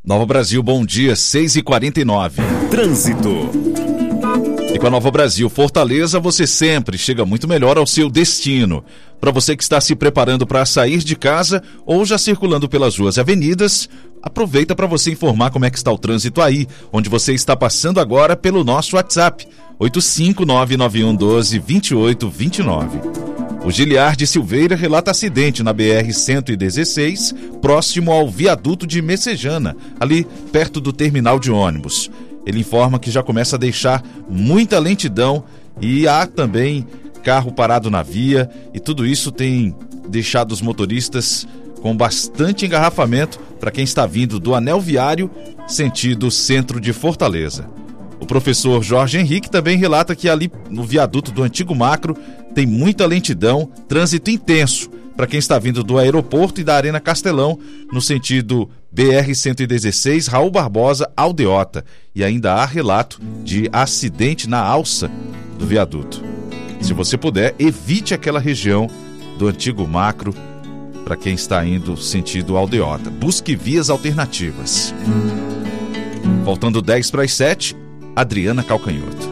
Nova Brasil, bom dia, 6h49. Trânsito. E com a Nova Brasil Fortaleza, você sempre chega muito melhor ao seu destino. Para você que está se preparando para sair de casa ou já circulando pelas ruas e avenidas, aproveita para você informar como é que está o trânsito aí, onde você está passando agora pelo nosso WhatsApp, 85991122829. O Giliardi Silveira relata acidente na BR-116, próximo ao viaduto de Messejana, ali perto do terminal de ônibus. Ele informa que já começa a deixar muita lentidão e há também carro parado na via, e tudo isso tem deixado os motoristas com bastante engarrafamento para quem está vindo do anel viário sentido centro de Fortaleza. O professor Jorge Henrique também relata que ali no viaduto do Antigo Macro tem muita lentidão, trânsito intenso para quem está vindo do aeroporto e da Arena Castelão no sentido BR-116, Raul Barbosa, Aldeota. E ainda há relato de acidente na alça do viaduto. Se você puder, evite aquela região do Antigo Macro para quem está indo sentido Aldeota. Busque vias alternativas. Faltando 10 para as 7, Adriana Calcanhoto.